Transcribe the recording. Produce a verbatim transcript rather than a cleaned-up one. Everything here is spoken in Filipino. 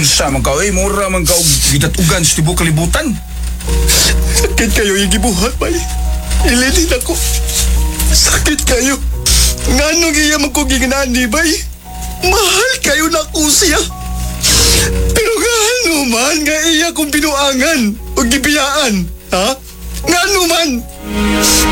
Unsa man ka, eh, mura man ka og gidatugan sa tibok kalibutan. Sakit kayo yung gibuhat, bay. Ililin ako. Sakit kayo. Nga nung iya magkuginani, bay. Mahal kayo na ko siya. Pero nga ano man, nga iya kong pinuangan o gibiyaan. Ha? Nga ano man.